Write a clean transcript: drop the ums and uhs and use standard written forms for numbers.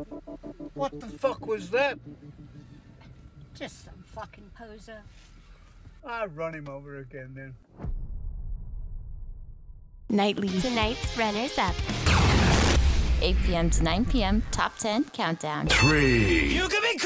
What the fuck was that? Just some fucking poser. I'll run him over again then. Nightly. Tonight's runners up. 8 p.m. to 9 p.m. Top 10 countdown. 3. You can be